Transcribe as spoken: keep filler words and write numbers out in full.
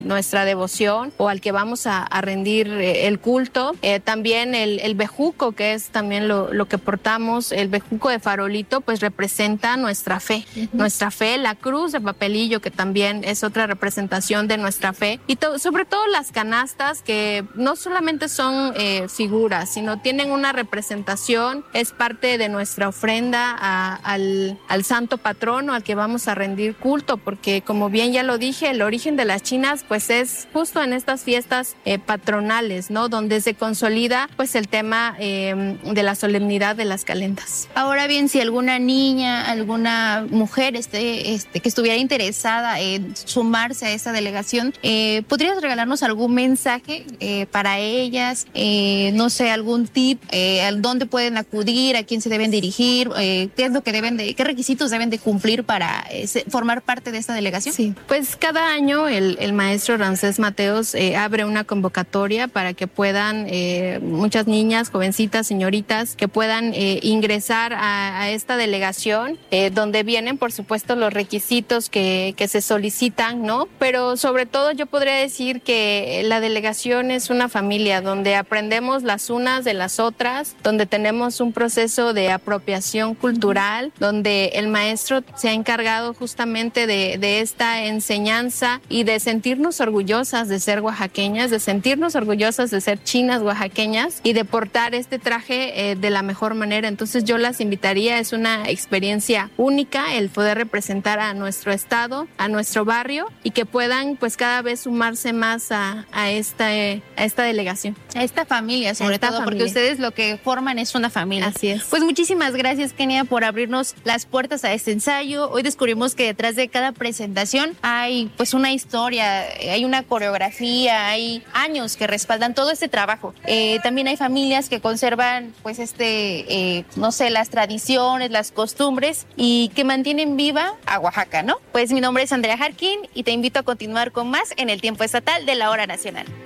nuestra devoción o al que vamos a, a rendir eh, el culto. Eh, también el, el bejuco, que es también lo, lo que portamos, el bejuco de farolito, pues representa nuestra fe, uh-huh. nuestra fe, la cruz de papelillo, que también es otra representación de nuestra fe, y to- sobre todo las canastas, que no solamente son eh, figuras, sino tienen una representación, es parte de nuestra ofrenda a, al, al santo patrono al que vamos a rendir culto, porque como bien ya lo dije, el origen de las chinas pues es justo en estas fiestas eh, patronales, ¿no? Donde se consolida pues el tema eh, de la solemnidad de las calendas. Ahora bien, si alguna niña, alguna mujer este, este, que estuviera interesada en sumarse a esta delegación, eh, ¿podrías regalarnos algún mensaje eh, para ellas? Eh, no sé, algún tip, eh, a dónde pueden acudir, a quién se deben dirigir, eh, qué es lo que deben de, qué requisitos deben de cumplir para eh, formar parte de esta delegación. Sí, pues cada año el, el maestro Ramsés Mateos eh, abre una convocatoria para que puedan eh, muchas niñas, jovencitas, señoritas, que puedan eh, ingresar a, a esta delegación, eh, donde vienen, por supuesto, los requisitos que, que se solicitan, ¿no? Pero sobre todo yo podría decir que la delegación es una familia donde aprendemos las unas de las otras, donde tenemos un proceso de apropiación cultural, donde el maestro se ha encargado justamente de, de esta enseñanza y de sentirnos orgullosas de ser oaxaqueñas, de sentirnos orgullosas de ser chinas oaxaqueñas y de portar este traje eh, de la mejor manera. Entonces yo las invitaría, es una experiencia única el poder representar a nuestro estado, a nuestro barrio, y que puedan pues cada vez sumarse más a, a, esta, eh, a esta delegación. A esta familia sobre esta todo, familia. Porque ustedes lo que forman es una familia. Así es. Pues muchísimas gracias, Kenia, por abrirnos las puertas a este ensayo. Hoy descubrimos que detrás de cada presentación hay pues una historia, hay una coreografía, hay años que respaldan todo este trabajo. Eh, también hay familias que conservan pues este, eh, no sé, las tradiciones, las costumbres y que mantienen viva a Oaxaca, ¿no? Pues mi nombre es Andrea Harkin y te invito a continuar con más en el Tiempo Estatal de la Hora Nacional.